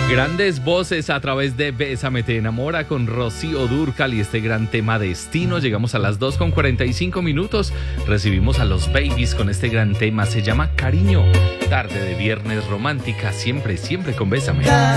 Grandes voces a través de Bésame te enamora con Rocío Dúrcal y este gran tema Destino. Llegamos a las 2:45. Recibimos a los Babies con este gran tema. Se llama Cariño. Tarde de viernes romántica, siempre, siempre con Bésame.